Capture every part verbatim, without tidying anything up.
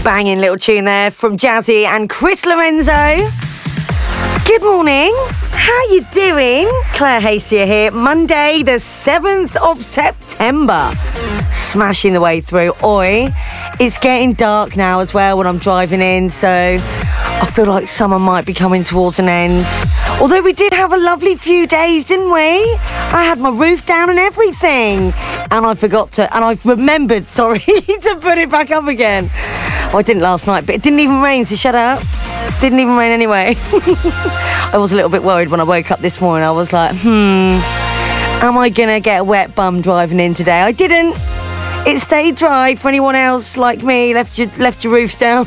Banging little tune there from Jazzy and Chris Lorenzo. Good morning. How you doing? Claire Hastier here. Monday the seventh of September. Smashing the way through. Oi, it's getting dark now as well when I'm driving in, so I feel like summer might be coming towards an end. Although we did have a lovely few days, didn't we? I had my roof down and everything. And I forgot to, and I've remembered, sorry, to put it back up again. Well, I didn't last night, but it didn't even rain, so shut up. Didn't even rain anyway. I was a little bit worried when I woke up this morning. I was like, hmm, am I going to get a wet bum driving in today? I didn't. It stayed dry for anyone else like me, left your, left your roofs down.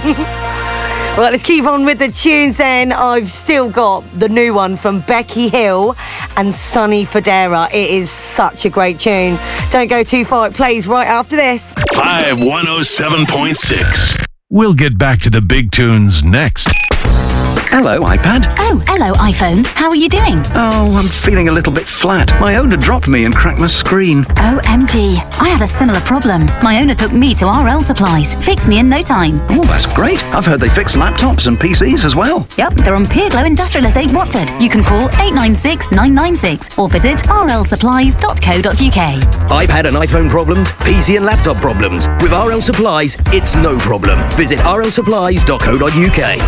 Right, let's keep on with the tunes then. I've still got the new one from Becky Hill and Sonny Fodera. It is such a great tune. Don't go too far. It plays right after this. five one oh seven point six. We'll get back to the big tunes next. Hello, iPad. Oh, hello, iPhone. How are you doing? Oh, I'm feeling a little bit flat. My owner dropped me and cracked my screen. O M G. I had a similar problem. My owner took me to R L Supplies. Fixed me in no time. Oh, that's great. I've heard they fix laptops and P Cs as well. Yep, they're on Peerglow Industrial Estate, Watford. You can call eight nine six nine nine six or visit r l supplies dot co dot u k. iPad and iPhone problems, P C and laptop problems. With R L Supplies, it's no problem. Visit r l supplies dot co dot u k.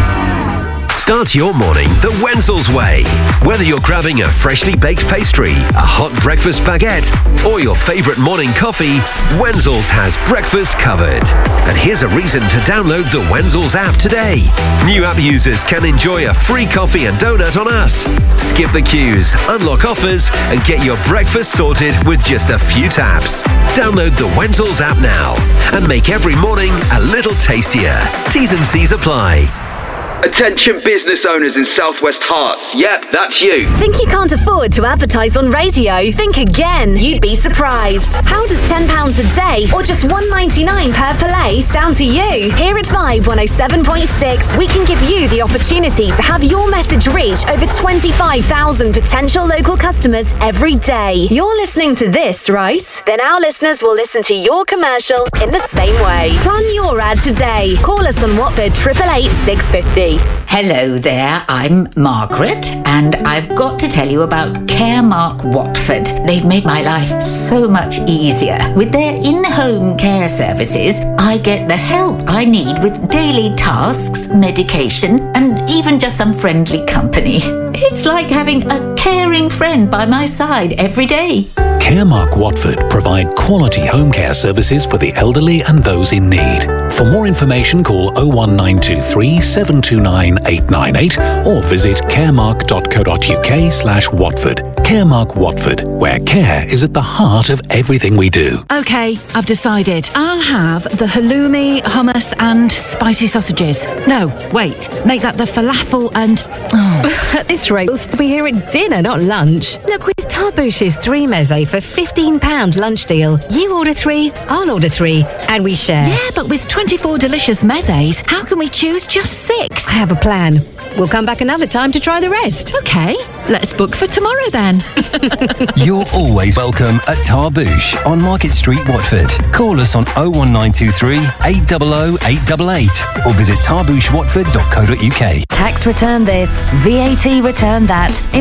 Start your morning the Wenzel's way. Whether you're grabbing a freshly baked pastry, a hot breakfast baguette, or your favourite morning coffee, Wenzel's has breakfast covered. And here's a reason to download the Wenzel's app today. New app users can enjoy a free coffee and donut on us. Skip the queues, unlock offers, and get your breakfast sorted with just a few taps. Download the Wenzel's app now and make every morning a little tastier. T's and C's apply. Attention business owners in Southwest Hearts. Yep, that's you. Think you can't afford to advertise on radio? Think again. You'd be surprised. How does ten pounds a day or just one pound ninety-nine per play sound to you? Here at Vibe one oh seven point six, we can give you the opportunity to have your message reach over twenty-five thousand potential local customers every day. You're listening to this, right? Then our listeners will listen to your commercial in the same way. Plan your ad today. Call us on Watford eight eight eight, six five zero. Hello there, I'm Margaret, and I've got to tell you about Caremark Watford. They've made my life so much easier. With their in-home care services, I get the help I need with daily tasks, medication, and even just some friendly company. It's like having a caring friend by my side every day. Caremark Watford provide quality home care services for the elderly and those in need. For more information, call oh one nine two three, seven two nine, eight nine eight or visit caremark dot co dot u k slash Watford. Caremark Watford, where care is at the heart of everything we do. OK, I've decided. I'll have the halloumi, hummus and spicy sausages. No, wait, make that the falafel and... Oh. At this rate, we'll be here at dinner, not lunch. Look, with Tarbouche's three meze for fifteen pounds lunch deal, you order three, I'll order three, and we share. Yeah, but with twenty-four delicious mezes, how can we choose just six? I have a plan. We'll come back another time to try the rest. OK, let's book for tomorrow then. You're always welcome at Tarbouche on Market Street, Watford. Call us on oh one nine two three, eight hundred, eight eight eight or visit tarbouche watford dot co dot u k. Tax return this, V A T return that.